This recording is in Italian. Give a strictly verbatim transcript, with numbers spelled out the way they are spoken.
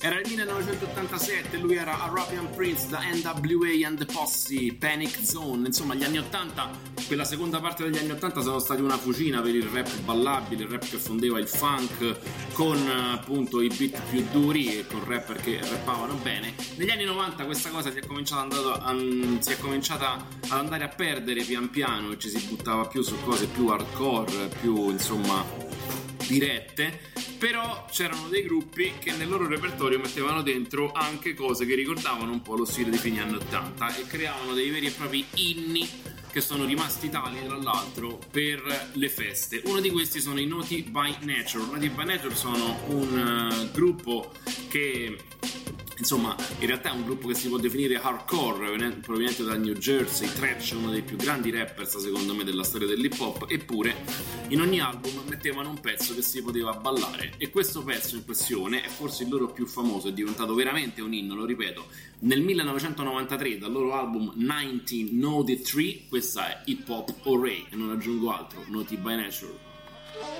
Era il millenovecentottantasette, lui era Arabian Prince, da N W A and the Posse, Panic Zone. Insomma, gli anni ottanta, quella seconda parte degli anni ottanta sono stati una fucina per il rap ballabile, il rap che fondeva il funk con appunto i beat più duri e con rapper che rappavano bene. Negli anni novanta questa cosa si è cominciata, andato, um, si è cominciata ad andare a perdere pian piano e ci si buttava più su cose più hardcore, più insomma dirette. Però c'erano dei gruppi che nel loro repertorio mettevano dentro anche cose che ricordavano un po' lo stile dei fine anni ottanta e creavano dei veri e propri inni che sono rimasti tali tra l'altro per le feste. Uno di questi sono i Naughty by Nature. Naughty by Nature sono un uh, gruppo che insomma in realtà è un gruppo che si può definire hardcore, proveniente da New Jersey. Thresh è uno dei più grandi rappers secondo me della storia dell'hip hop, eppure in ogni album mettevano un pezzo che si poteva ballare, e questo pezzo in questione è forse il loro più famoso, è diventato veramente un inno, lo ripeto, nel millenovecentonovantatré dal loro album millenovecentonovantatré. Questa è Hip Hop Hooray e non aggiungo altro, Naughty by Nature.